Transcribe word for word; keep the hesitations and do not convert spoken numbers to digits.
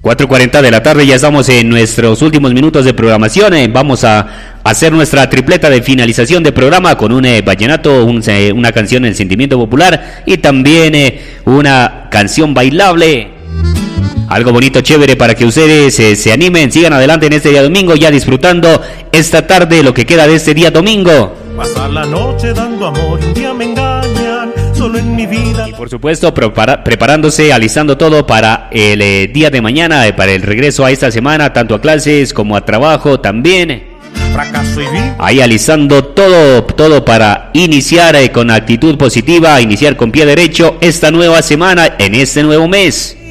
cuatro cuarenta de la tarde, ya estamos en nuestros últimos minutos de programación. Eh, vamos a hacer nuestra tripleta de finalización de programa con un eh, vallenato, un, eh, una canción El Sentimiento Popular y también eh, una canción bailable. Algo bonito, chévere, para que ustedes eh, se animen, sigan adelante en este día domingo, ya disfrutando esta tarde, lo que queda de este día domingo. Pasar la noche dando amor, un día me engañan, solo en mi vida. Y por supuesto, prepara, preparándose, alistando todo para el eh, día de mañana, eh, para el regreso a esta semana, tanto a clases como a trabajo también. Fracaso y vida. Ahí alistando todo, todo para iniciar eh, con actitud positiva, iniciar con pie derecho esta nueva semana, en este nuevo mes.